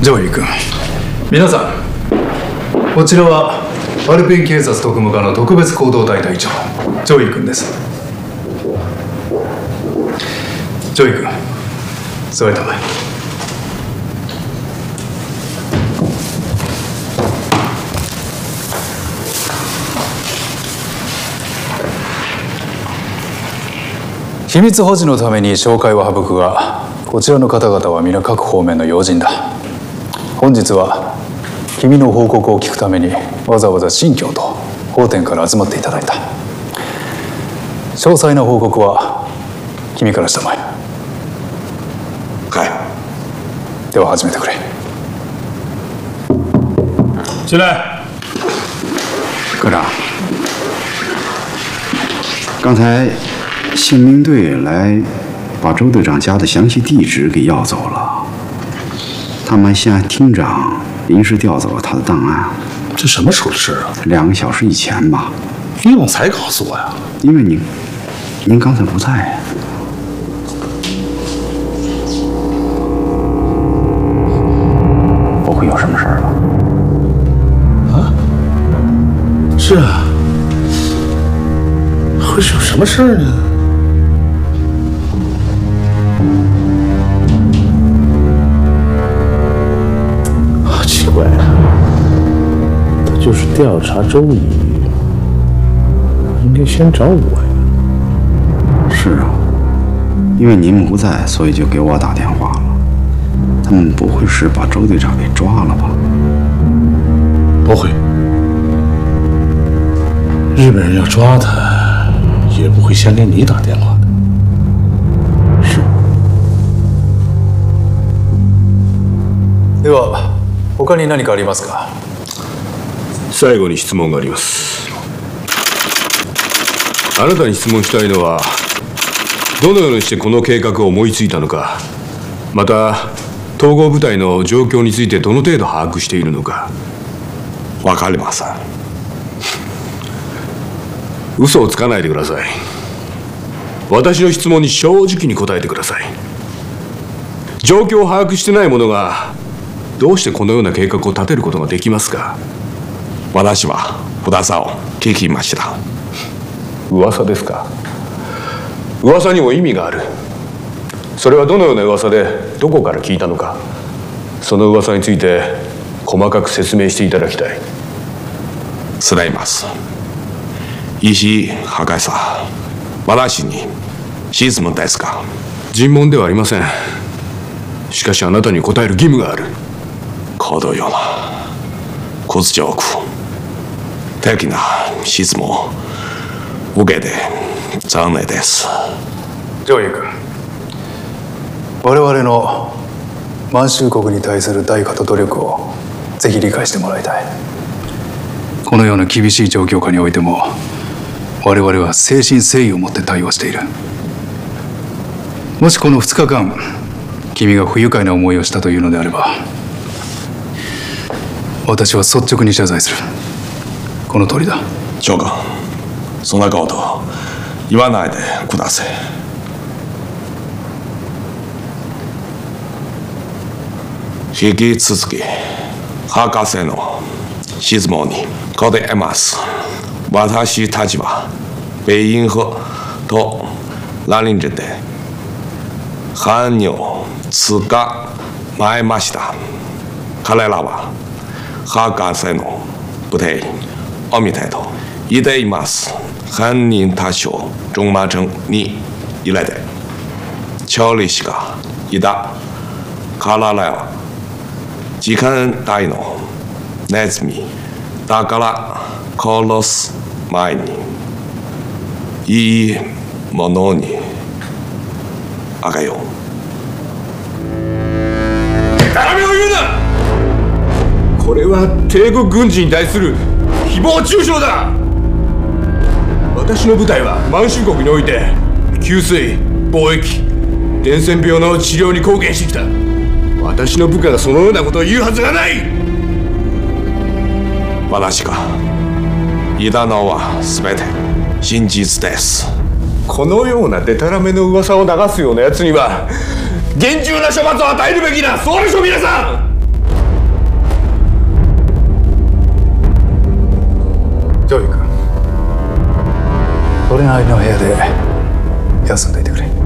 上位君、皆さん、こちらはアルペン警察特務課の特別行動隊隊長上位君です。上位君、座りたまえ。秘密保持のために紹介は省くが、こちらの方々は皆各方面の要人だ。本日は君の報告を聞くためにわざわざ新京と法典から集まっていただいた。詳細な報告は君からしたまえ。 はい。 では始めてくれ。 进来。 科长，刚才宪兵队来把周队长家的详细地址给要走了，他们向厅长临时调走了他的档案。 这什么时候的事啊 ？2个小时以前吧。 你怎么才告诉我呀？ 因为您刚才不在呀。不会有什么事儿吧？ 啊？是啊。会是有什么事儿呢？好奇怪啊！他就是调查周乙，应该先找我呀。 是啊，因为您不在，所以就给我打电话了。他们不会是把周队长给抓了吧？ 不会，日本人要抓他，也不会先给你打电话的。 是。 では他に何かありますか？ 最後に質問があります。あなたに質問したいのは、どのようにしてこの計画を思いついたのか、また統合部隊の状況についてどの程度把握しているのか。 わかりません。 嘘をつかないでください。私の質問に正直に答えてください。状況を把握してない者がどうしてこのような計画を立てることができますか？ 私は噂を聞きました。 噂ですか？噂にも意味がある。それはどのような噂でどこから聞いたのか、その噂について細かく説明していただきたい。 違います。石井博士、私に質問ですか？ 尋問ではありません。しかしあなたに答える義務がある。 このような骨上句的な質問を受けて残念です。 上位君、我々の満州国に対する対価と努力をぜひ理解してもらいたい。このような厳しい状況下においても我々は誠心誠意を持って対応している。もしこの2日間君が不愉快な思いをしたというのであれば、私は率直に謝罪する。この通りだ。 長官、そんなこと言わないでください。引き続き博士の質問に答えます。私たちは北京府と蘭陵市で犯人を捕まえました。彼らは博士の部隊を見たいと言っています。犯人たちを中馬城に入れて調理師がいた。彼らは時間帯のネズミだから殺す前にいいものにあげよう。 デタラメを言うな！これは帝国軍人に対する誹謗中傷だ。私の部隊は満州国において給水、貿易、伝染病の治療に貢献してきた。私の部下がそのようなことを言うはずがない。 私が言ったのは全て真実です。 このようなデタラメの噂を流すようなやつには厳重な処罰を与えるべきだ。そうでしょ皆さん。 ジョイ君、 俺なりの部屋で休んでいてくれ。